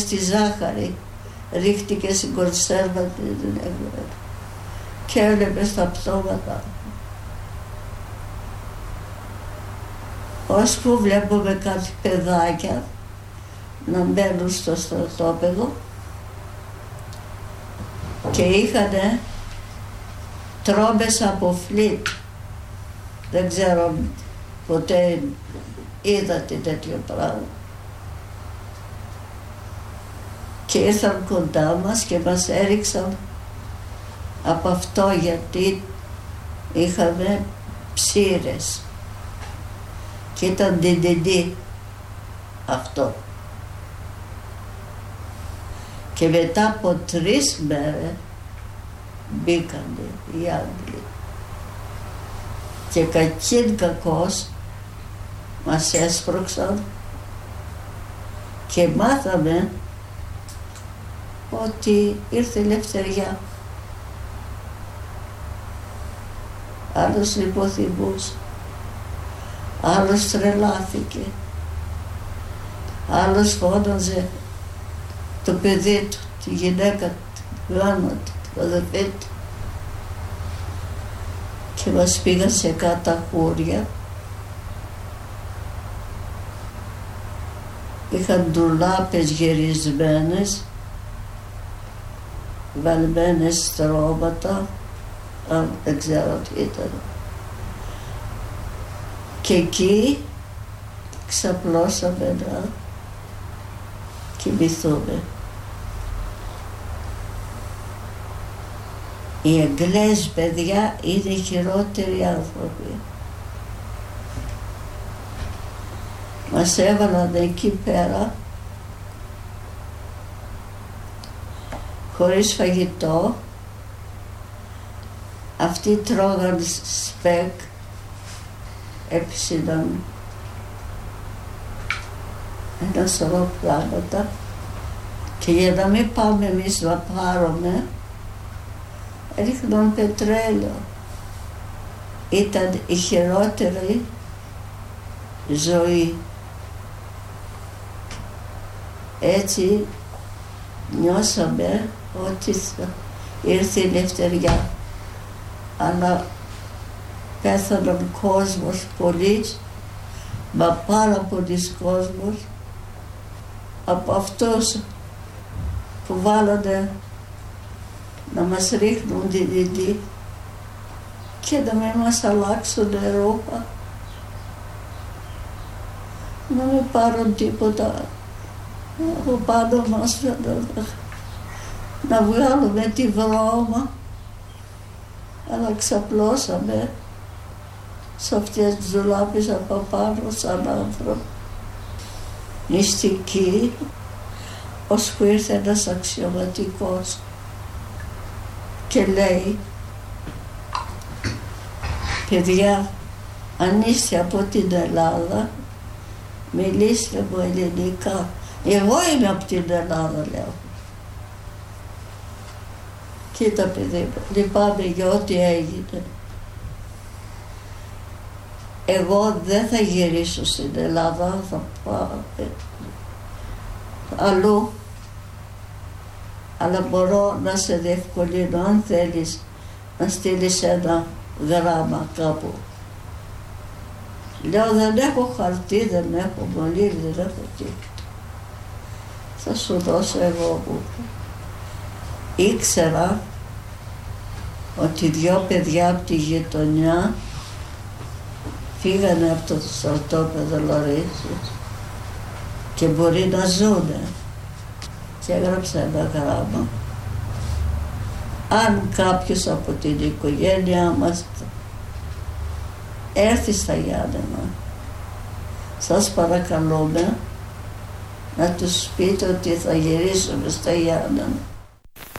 στη ζάχαρη, ρίχτηκε στην κονσέρβα και έβλεπε στα πτώματα. Ώσπου βλέπουμε κάτι παιδάκια να μπαίνουν στο στρατόπεδο και είχανε τρόμπες από φλίτ. Δεν ξέρω ποτέ είδατε τέτοιο πράγμα. Και ήρθαν κοντά μας και μας έριξαν από αυτό, γιατί είχαμε ψήρες και ήταν DDD αυτό. Και μετά από 3 μέρες μπήκανε οι Άγγλοι και κακήν κακώς μας έσπρωξαν και μάθαμε ότι ήρθε η ελευθεριά. Άλλος λιποθυμούσε, άλλος τρελάθηκε, άλλος φώναζε το παιδί του, τη γυναίκα του, γάμα του, το αδερφή του. Και μας πήγαν σε καταχώρια. Είχαν ντουλάπες γυρισμένες, βαλμένες στρώματα, δεν ξέρω τι ήταν. Και εκεί ξαπλώσαμε να κοιμηθούμε. Οι Εγγλές, παιδιά, είναι οι χειρότεροι άνθρωποι. Μας έβαλαν εκεί πέρα χωρίς φαγητό. Αυτοί τρώγαν σπεκ, έψιναν ένα σωρό πράγματα και για να μην πάμε εμείς να πάρουμε, ρίχναν πετρέλαιο. Ήταν η χειρότερη ζωή. Έτσι νιώσαμε ότι θα ήρθε η ελευθεριά. Αλλά πέθαναν κόσμος πολλής, μα πάρα πολλής κόσμος από αυτούς που βάλανε να μας ρίχνουν DDD και να μην μας αλλάξουν ρούχα, να μην πάρουν τίποτα από πάνω μας, να βγάλουμε τη βρώμα, αλλά ξαπλώσαμε σε αυτές τις δουλάπες από πάνω σαν άνθρωπο. Νηστική, ώσπου ήρθε ένας αξιωματικός και λέει, παιδιά, αν είστε από την Ελλάδα, μιλήστε μου ελληνικά. Εγώ είμαι από την Ελλάδα, λέω. Κοίτα παιδί, λυπάμαι για ό,τι έγινε. Εγώ δεν θα γυρίσω στην Ελλάδα, θα πάω αλλού. Αλλά μπορώ να σε διευκολύνω, αν θέλεις να στείλεις ένα γράμμα κάπου. Λέω, δεν έχω χαρτί, δεν έχω μολύβι, δεν έχω τίποτα. Θα σου δώσω εγώ που. Ήξερα ότι 2 παιδιά από τη γειτονιά φύγανε από το στρατόπεδο Λωρίσης και μπορεί να ζουνε. Και έγραψα ένα γράμμα. Αν κάποιος από την οικογένειά μας έρθει στα Γιάννενα, σας παρακαλούμε να τους πείτε ότι θα γυρίσουμε στα Γιάννενα.